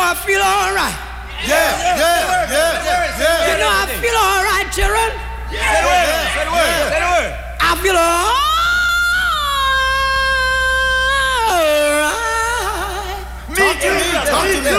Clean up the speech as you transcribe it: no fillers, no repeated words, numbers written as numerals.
I feel all right. Yeah. You know I feel all right, children. Say the word. I feel all right. Talk to me.